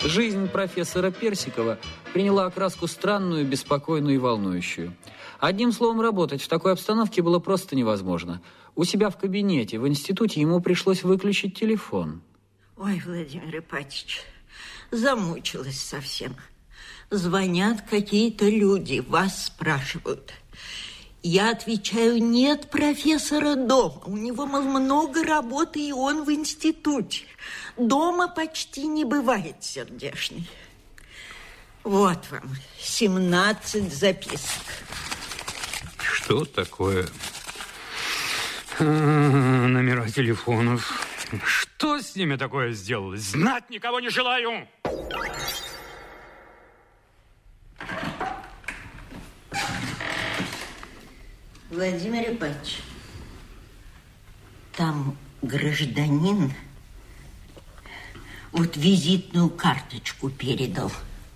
Жизнь профессора Персикова приняла окраску странную, беспокойную и волнующую. Одним словом, работать в такой обстановке было просто невозможно. У себя в кабинете, в институте ему пришлось выключить телефон. Ой, Владимир Ипатьевич, замучилась совсем. Звонят какие-то люди, вас спрашивают. Я отвечаю, нет профессора дома. У него, мол, много работы, и он в институте. Дома почти не бывает, сердечный. Вот вам 17 записок. Что такое? Номера телефонов. Что с ними такое сделалось? Знать никого не желаю! Владимир Ипатьевич, там гражданин вот визитную карточку передал.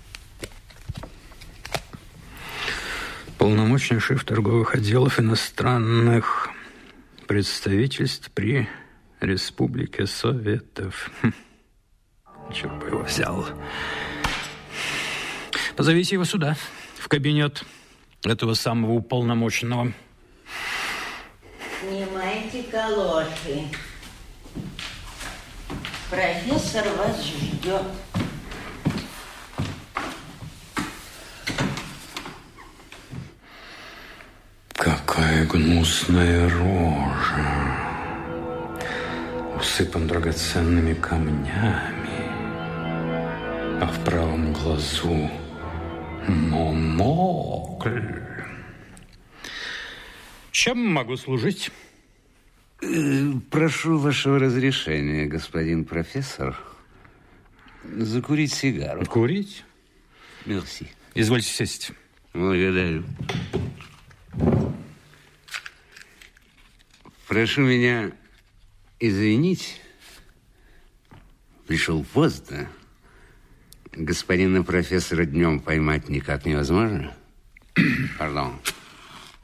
Полномочный шеф торговых отделов иностранных представительств при Республике Советов. Черт бы его взял. Позовите его сюда, в кабинет этого самого уполномоченного. Снимайте калоши. Профессор вас ждет. Какая гнусная рожа. Усыпан драгоценными камнями, а в правом глазу монокль. Чем могу служить? Прошу вашего разрешения, господин профессор, закурить сигару. Курить? Мерси. Извольте сесть. Благодарю. Прошу меня извинить. Пришел поздно. Господина профессора днем поймать никак невозможно. Пардон.